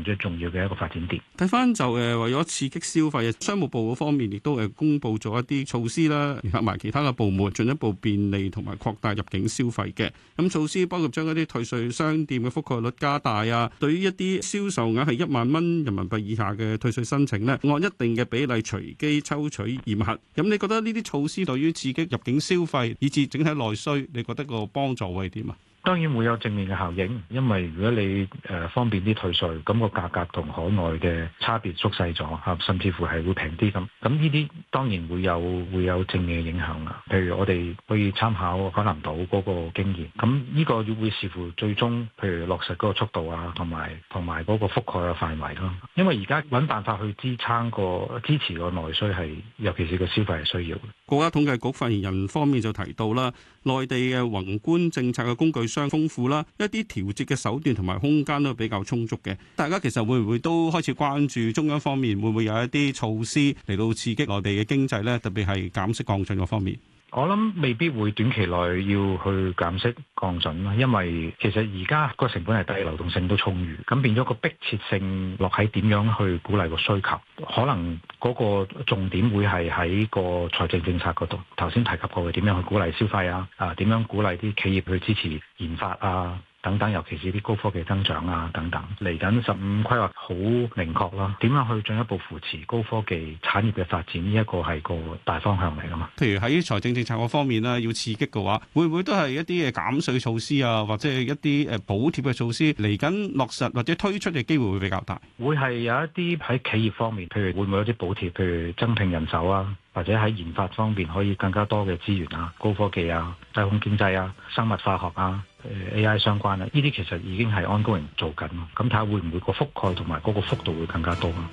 最重要嘅一個發展點。 睇翻就為咗刺激消費，商務部嗰方面亦都公布咗一啲措施啦，聯合埋其他嘅部門進一步便利同埋擴大入境消費嘅。咁措施包括將一啲退稅商店嘅覆蓋率加大啊，對於一啲銷售額係1萬蚊人民幣以下嘅退稅申請呢，按一定嘅比例隨機抽取驗核。咁你覺得呢啲措施對於刺激入境消費以至整體內需，你覺得個幫助會係點啊？ 當然會有正面嘅效應，因為如果你方便啲退稅，咁個價格同海外嘅差別縮細咗嚇，甚至乎係會平啲咁。咁呢啲當然會有正面嘅影響啦。譬如我哋可以參考海南島嗰個經驗，咁呢個會視乎最終譬如落實嗰個速度啊，同埋嗰個覆蓋嘅範圍咯。因為而家揾辦法去支持個內需係，尤其是個消費係需要嘅。 國家統計局發言人方面就提到啦，內地嘅宏觀政策嘅工具相豐富啦，一啲調節嘅手段同埋空間都比較充足嘅。大家其實會唔會都開始關注中央方面會唔會有一啲措施嚟到刺激內地嘅經濟呢？特別係減息降準嗰方面。 我諗未必會短期內要去減息降準啦，因為其實而家個成本係低，流動性都充裕，咁變咗個迫切性落喺點樣去鼓勵個需求，可能嗰個重點會係喺個財政政策嗰度。頭先提及過嘅點樣去鼓勵消費啊，點樣鼓勵啲企業去支持研發啊等等，尤其是啲高科技增長啊等等。嚟緊15規劃好明確啦，點樣去進一步扶持高科技產業嘅發展，呢一個係個大方向嚟噶嘛。 譬如喺財政政策嗰方面啦，要刺激嘅話，會唔會都係一啲減稅措施啊，或者係一啲補貼嘅措施嚟緊落實或者推出嘅機會會比較大？ 會係有一啲喺企業方面，譬如會唔會有啲補貼，譬如增聘人手啊，或者喺研發方面可以更加多嘅資源啊，高科技啊、太空經濟啊、生物化學啊、AI 相關啊，呢啲其實已經係ongoing做緊咯。咁睇下會唔會個覆蓋同埋嗰個幅度會更加多啊？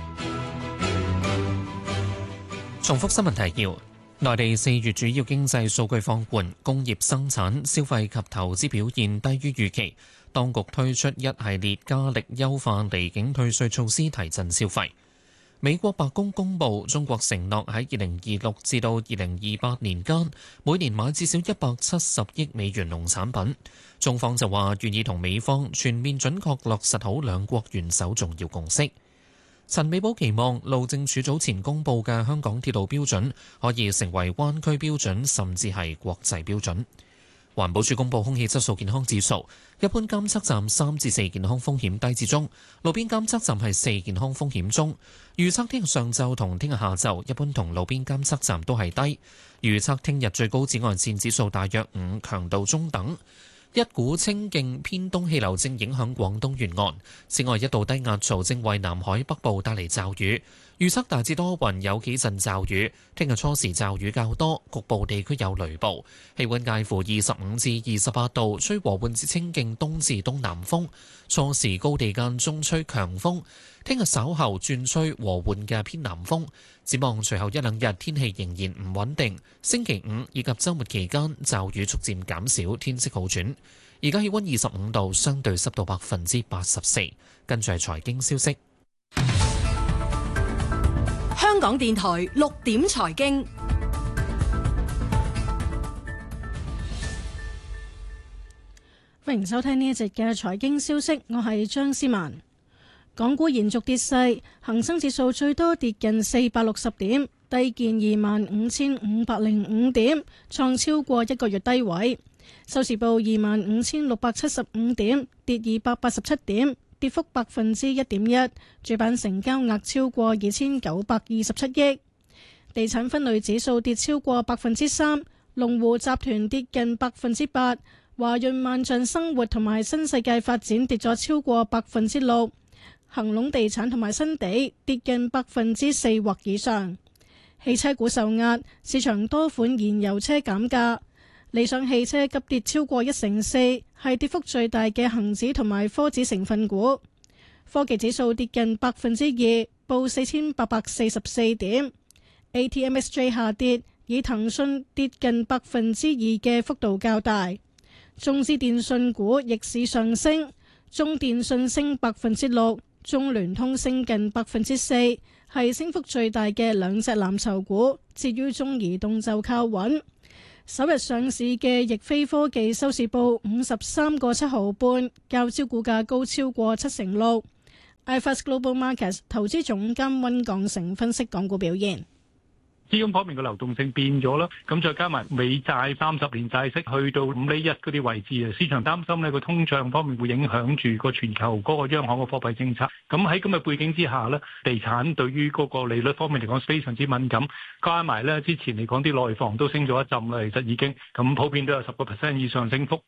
重複新聞提要：內地4月主要經濟數據放緩，工業生產、消費及投資表現低於預期。當局推出一系列加力優化離境退稅措施，提振消費。美國白宮公布，中國承諾喺2026至到2028年間，每年買至少170億美元農產品。中方就話願意同美方全面準確落實好兩國元首重要共識。陳美寶期望路政署早前公布嘅香港鐵路標準可以成為灣區標準，甚至係國際標準。環保署公布空氣質素健康指數，一般監測站3至4健康風險低至中，路邊監測站係4健康風險中。預測聽日上晝同聽日下晝，一般同路邊監測站都係低。預測聽日最高紫外線指數大約5，強度中等。一股清勁偏東氣流正影響廣東沿岸，此外一道低壓槽正為南海北部帶嚟驟雨。預測大致多雲，有幾陣驟雨。聽日初時驟雨較多，局部地區有雷暴。氣溫介乎25至28度，吹和緩至清勁東至東南風。初時高地間中吹強風。聽日稍後轉吹和緩嘅偏南風。展望隨後一兩日天氣仍然唔穩定。星期5以及週末期間驟雨逐漸減少，天色好轉。而家氣溫25度，相對濕度84%。跟住係財經消息。 香港電台6點財經，歡迎收聽呢一節嘅財經消息，我係張思文。港股延續跌勢，恒生指數最多跌近460點，低見25,505點，創超過一個月低位。收市報25,675點，跌287點。跌幅1.1%，主板成交額超過2,927億。地產分類指數跌超過3%，龍湖集團跌近8%，華潤萬象生活同埋新世界發展跌咗超過6%，恒隆地產同埋新地跌近4%或以上。汽車股受壓，市場多款燃油車減價。理想汽車急跌超過1%，係跌幅最大嘅恒指同埋科指成分股。科技指數跌近2%，報4,844點。ATMSJ 下跌，以騰訊跌近2%嘅幅度較大。中資電訊股逆市上升，中電訊升6%，中聯通升近4%，係升幅最大嘅兩隻藍籌股。至於中移動就靠穩。首日上市嘅易飛科技收市報53個7毫半，較招股價高超過76%。 iFAST Global Markets 投資總監溫鋼成分析港股表現。 資金方面嘅流動性變咗啦，咁再加埋美債30年債息去到5厘1嗰啲位置啊，市場擔心呢個通脹方面會影響住個全球嗰個央行嘅貨幣政策。咁喺咁嘅背景之下呢，地產對於嗰個利率方面嚟講非常之敏感，加埋呢之前嚟講啲內房都升咗一陣啦，其實已經咁普遍都有10% 以上升幅。